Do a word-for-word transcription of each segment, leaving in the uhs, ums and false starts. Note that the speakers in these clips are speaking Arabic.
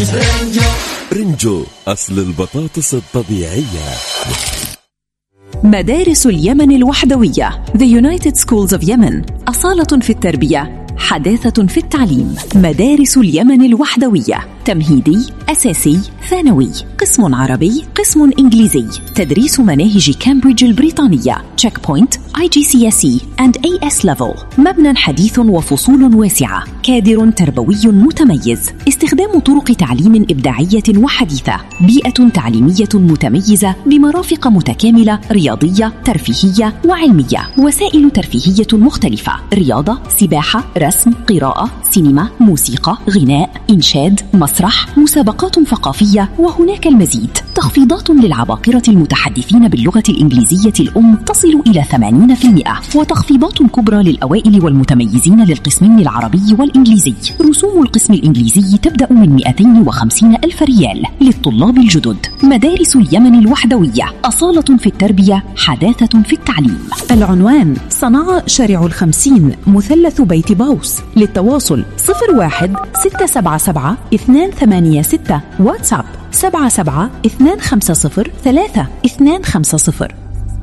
رنجو أصل البطاطس الطبيعية. مدارس اليمن الوحدوية The United Schools of Yemen، أصالة في التربية، حداثة في التعليم. مدارس اليمن الوحدوية، تمهيدي، أساسي، ثانوي، قسم عربي، قسم إنجليزي، تدريس مناهج كامبريدج البريطانية تشيك بوينت آي جي سي إس إي and إيه إس Level. مبنى حديث وفصول واسعة، كادر تربوي متميز، استخدام طرق تعليم إبداعية وحديثة، بيئة تعليمية متميزة بمرافق متكاملة رياضية ترفيهية وعلمية، وسائل ترفيهية مختلفة، رياضة، سباحة، رسم، قراءة، سينما، موسيقى، غناء، إنشاد، مسرح، مسابقات ثقافية، وهناك المزيد. تخفيضات للعباقرة المتحدثين باللغة الإنجليزية الأم تصل إلى ثمانين بالمئة، وتخفيضات كبرى للأوائل والمتميزين للقسمين العربي والإنجليزي. رسوم القسم الإنجليزي تبدأ من مئتين وخمسين ألف ريال للطلاب الجدد. مدارس اليمن الوحدوية، أصالة في التربية، حداثة في التعليم. العنوان: صنعاء شارع الخمسين، مثلث بيت باوس. للتواصل صفر واحد ستة سبعة سبعة اثنان ثمانية ستة، واتساب سبعة سبعة اثنان خمسة صفر ثلاثة اثنان خمسة صفر.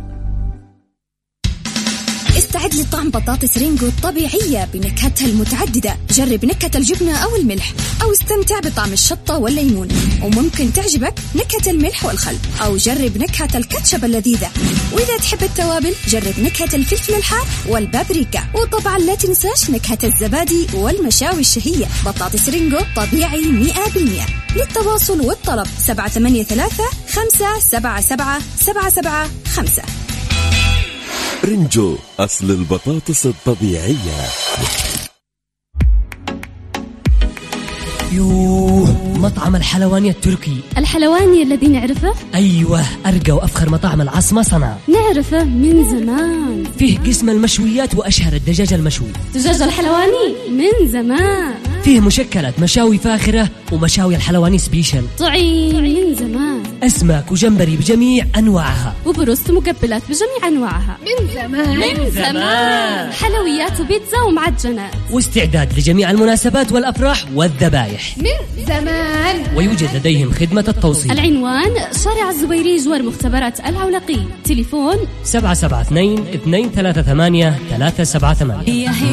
استعد لطعم بطاطس رينجو الطبيعية بنكهتها المتعددة. جرب نكهة الجبنة أو الملح، أو استمتع بطعم الشطة والليمون، وممكن تعجبك نكهة الملح والخل، أو جرب نكهة الكاتشب اللذيذة. وإذا تحب التوابل جرب نكهة الفلفل الحار والبابريكا، وطبعا لا تنساش نكهة الزبادي والمشاوي الشهية. بطاطس رينجو طبيعي مئة بالمئة. للتواصل والطلب سبعة ثمانية ثلاثة خمسة سبعة سبعة سبعة سبعة خمسة. رنجو أصل البطاطس الطبيعية. يوه، مطعم الحلواني التركي. الحلواني الذي نعرفه؟ أيوة، أرقى وأفخر مطاعم العاصمة صنعاء. نعرفه من زمان. فيه قسم المشويات وأشهر الدجاج المشوي. دجاج الحلواني من زمان. فيه مشكلات، مشاوي فاخرة، ومشاوي الحلواني سبيشل. طعيم من زمان. أسماك وجمبري بجميع أنواعها، وبروست مقبلات بجميع أنواعها. من زمان من زمان. حلويات وبيتزا ومعجنات، واستعداد لجميع المناسبات والأفراح والذبايح. من زمان. ويوجد لديهم خدمة التوصيل. العنوان: شارع الزبيري جوار مختبرات العولقي. تليفون سبعة سبعة اثنين اثنين ثلاثة ثمانية ثلاثة سبعة ثمانية.